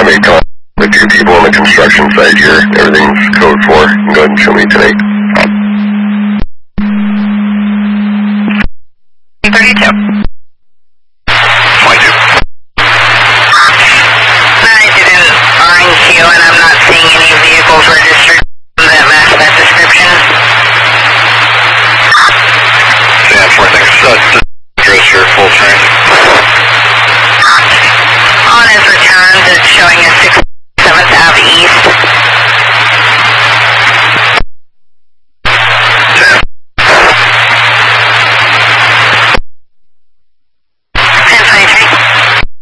made contact with 2 people on the construction site here. Everything's code 4. You can go ahead and show me today. 32.